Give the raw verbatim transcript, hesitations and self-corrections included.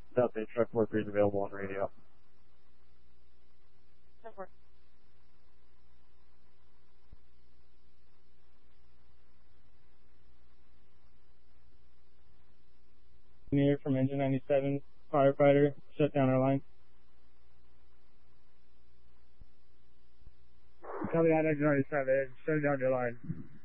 Nothing. Truck four three is available on radio. Here from Engine ninety-seven, firefighter, shut down our line. Copy that, Engine ninety-seven, shut down your line.